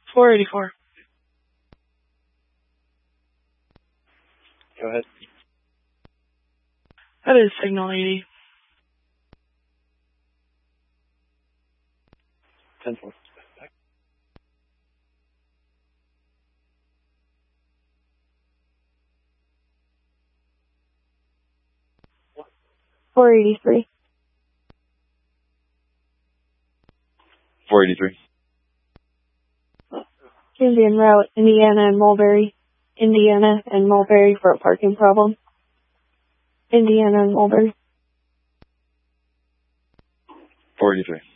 484. Go ahead. That is signal 80. 10-4. 483. 483. Indian route, Indiana and Mulberry. Indiana and Mulberry for a parking problem. Indiana and Mulberry. 483.